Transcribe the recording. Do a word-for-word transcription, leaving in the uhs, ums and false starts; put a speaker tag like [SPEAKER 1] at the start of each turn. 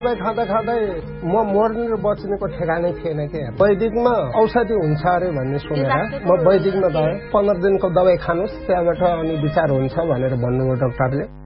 [SPEAKER 1] दबाई खाँदा खाँदै म मर्ने र बच्नेको ठेगानै थिएन के वैदिकमा औषधि हुन्छ अरे भन्ने सुनेर म वैदिकमा गएँ। पन्ध्र दिनको दबाई खानुहोस् त्यहाँबाट अनि विचार हुन्छ भनेर भन्नुभयो डाक्टरले।